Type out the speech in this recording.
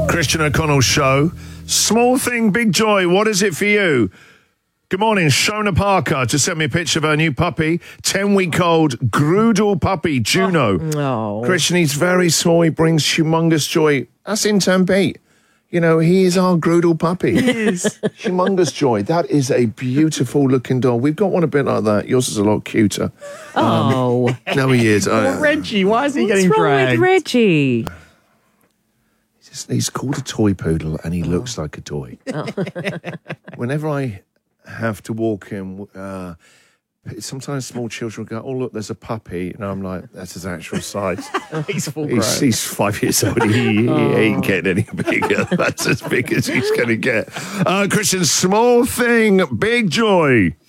Christian O'Connell Show. Small thing, big joy. What is it for you? Good morning, Shona Parker, to send me a picture of her new puppy, 10-week-old Groodle puppy, Juno. Oh. Christian, he's very small. He brings humongous joy. That's intern Pete. You know, he is our Groodle puppy. He is. Humongous joy. That is a beautiful looking dog. We've got one a bit like that. Yours is a lot cuter. Oh. No, he is. Well, Reggie, why is he getting What's wrong dragged? with Reggie? He's called a toy poodle and he looks like a toy. Whenever I have to walk him, sometimes small children go, "Oh, look, there's a puppy." And I'm like, that's his actual size. He's full grown. He's 5 years old. He ain't getting any bigger. That's as big as he's going to get. Christian, small thing, big joy.